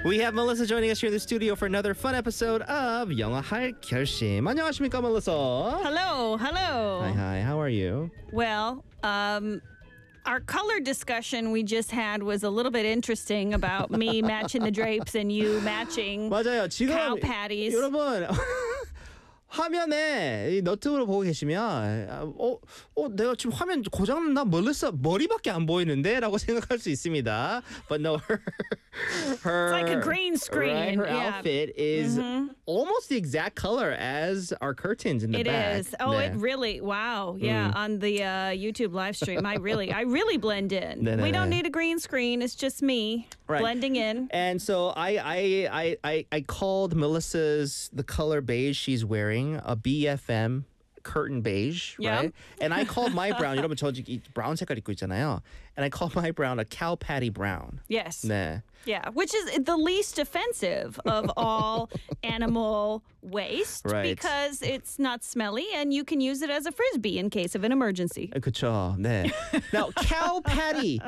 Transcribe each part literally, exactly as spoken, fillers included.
We have Melissa joining us here in the studio for another fun episode of 영어 할 결심. 안녕하십니까, Melissa? Hello, hello. Hi, hi. How are you? Well, um, our color discussion we just had was a little bit interesting about me matching the drapes and you matching 맞아요. 지금 cow patties. 여러분 화면에 이 너튜브로 보고 계시면 어, 어 내가 지금 화면 고장났나? 멜리사 머리밖에 안 보이는데? 라고 생각할 수 있습니다. But no, her, her, It's like a green screen. Right, her yeah. outfit is mm-hmm. almost the exact color as our curtains in the it back. It is. Oh, 네. it really, wow. Yeah, mm. on the uh, YouTube live stream, I really, I really blend in. 네, 네, we don't 네. need a green screen. It's just me right. blending in. And so I, I, I, I, I called Melissa's, the color beige she's wearing, a B F M curtain beige, yeah. right? And I called my brown, 여러분 저 이 brown 색깔 입고 있잖아요. And I called my brown a cow patty brown. Yes. 네. Yeah, which is the least offensive of all animal waste right. because it's not smelly and you can use it as a frisbee in case of an emergency. 그렇죠. 네. Now, cow patty.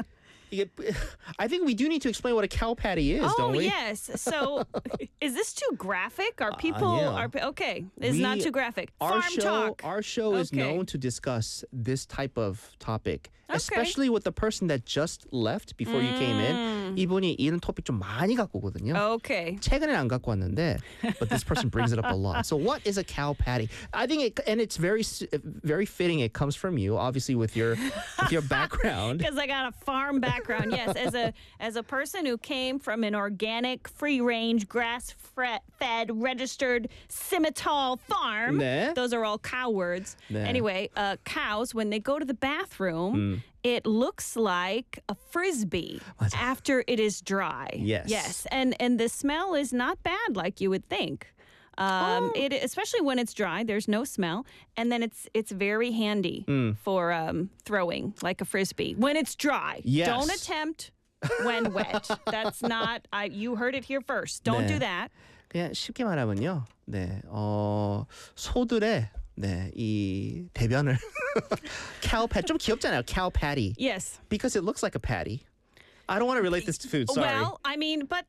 I think we do need to explain what a cow patty is, oh, don't we? yes. So, is this too graphic? Are people uh, yeah. are okay? It's we, not too graphic. Our Farm show, talk. our show is okay. known to discuss this type of topic, okay. especially with the person that just left before mm. you came in. 이분이 이런 토픽 좀 많이 갖고 오거든요. Okay. 최근에 안 갖고 왔는데, but this person brings it up a lot. So, what is a cow patty? I think it, and it's very, very fitting. It comes from you, obviously, with your, with your background. Because I got a farm background. Yes, as a as a person who came from an organic, free-range, grass-fed, registered Simmental farm. 네. Those are all cow words. 네. Anyway, uh, cows, when they go to the bathroom, mm. it looks like a frisbee 맞아. after it is dry. Yes. Yes, and and the smell is not bad like you would think. Um, oh. It especially when it's dry, there's no smell, and then it's it's very handy mm. for um, throwing like a frisbee when it's dry. Yes. Don't attempt when wet. That's not. I you heard it here first. Don't 네. do that. 그냥 쉽게 말하면요, 네, 어 소들의 네, 이 대변을 cow patty 좀 귀엽잖아요, cow patty. Yes. Because it looks like a patty. I don't want to relate this to food. Sorry. Well, I mean, but